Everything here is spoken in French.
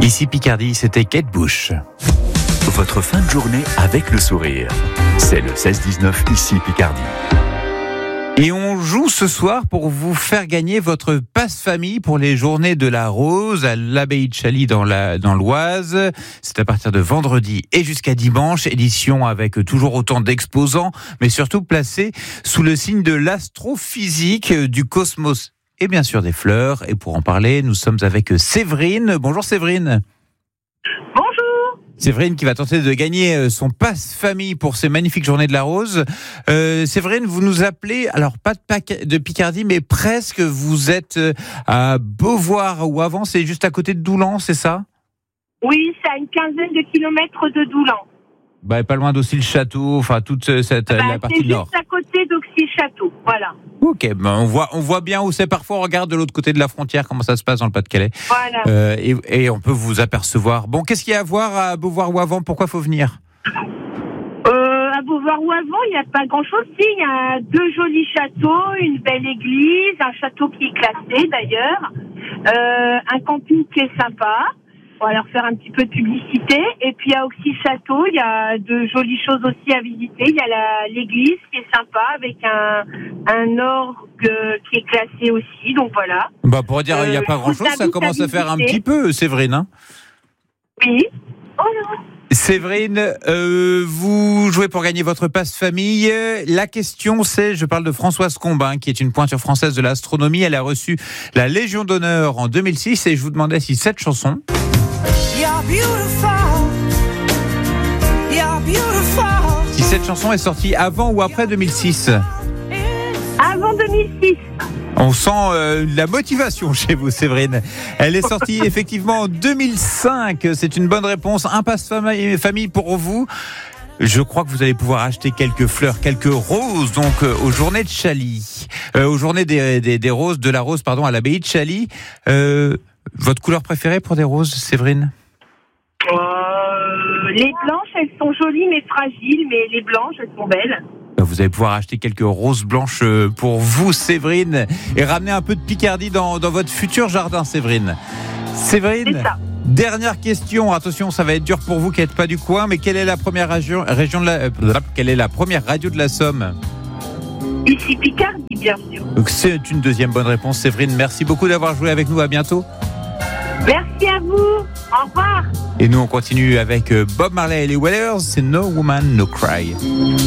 Ici Picardie, c'était Kate Bush. Votre fin de journée avec le sourire. C'est le 16-19 ici Picardie. Et on joue ce soir pour vous faire gagner votre passe-famille pour les journées de la Rose à l'abbaye de Chaly dans l'Oise. C'est à partir de vendredi et jusqu'à dimanche. Édition avec toujours autant d'exposants, mais surtout placés sous le signe de l'astrophysique, du cosmos et bien sûr des fleurs. Et pour en parler, nous sommes avec Séverine. Bonjour Séverine. Séverine qui va tenter de gagner son passe-famille pour ces magnifiques journées de la Rose. Séverine, vous nous appelez, alors pas de Picardie, mais presque, vous êtes à Beauvoir ou avant, c'est juste à côté de Doulan, c'est ça ? Oui, c'est à une quinzaine de kilomètres de Doulan. Bah, pas loin d'Auxy-le-Château, enfin toute cette la partie nord. C'est juste à côté d'Auxy-le-Château, voilà. Ok, on voit bien où c'est. Parfois, on regarde de l'autre côté de la frontière comment ça se passe dans le Pas-de-Calais. Voilà. Et on peut vous apercevoir. Bon, qu'est-ce qu'il y a à voir à Beauvoir ou avant ? Pourquoi faut venir ? À Beauvoir ou avant, il n'y a pas grand-chose. Il y a 2 jolis châteaux, une belle église, un château qui est classé d'ailleurs, un camping qui est sympa. On va leur faire un petit peu de publicité. Et puis à Auxy-le-Château, il y a de jolies choses aussi à visiter. Il y a l'église qui est sympa avec un orgue qui est classé aussi. Donc voilà. Bah pour dire il n'y a pas grand-chose, ça commence à faire un petit peu, Séverine. Hein, oui. Séverine, vous jouez pour gagner votre passe-famille. La question c'est, je parle de Françoise Combin, qui est une pointure française de l'astronomie. Elle a reçu la Légion d'honneur en 2006 et je vous demandais si cette chanson... Si cette chanson est sortie avant ou après 2006 ? Avant 2006. On sent la motivation chez vous, Séverine. Elle est sortie effectivement en 2005. C'est une bonne réponse. Un passe-famille pour vous. Je crois que vous allez pouvoir acheter quelques fleurs, quelques roses, donc aux journées de Chaly. Aux journées des roses, de la rose, pardon, à l'abbaye de Chaly. Votre couleur préférée pour des roses, Séverine ? Les blanches, elles sont jolies mais fragiles, mais les blanches, elles sont belles. Vous allez pouvoir acheter quelques roses blanches pour vous, Séverine, et ramener un peu de Picardie dans votre futur jardin, Séverine. Séverine, c'est ça. Dernière question. Attention, ça va être dur pour vous qui n'êtes pas du coin, mais quelle est la première quelle est la première radio de la Somme ? Ici Picardie, bien sûr. Donc c'est une deuxième bonne réponse, Séverine. Merci beaucoup d'avoir joué avec nous. À bientôt. Merci à vous. Au revoir. Et nous, on continue avec Bob Marley et les Wailers. C'est No Woman, No Cry.